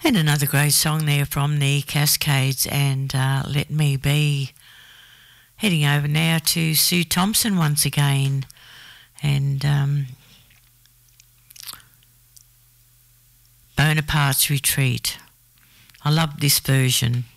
And another great song there from the Cascades and Let Me Be. Heading over now to Sue Thompson once again and Bonaparte's Retreat. I love this version.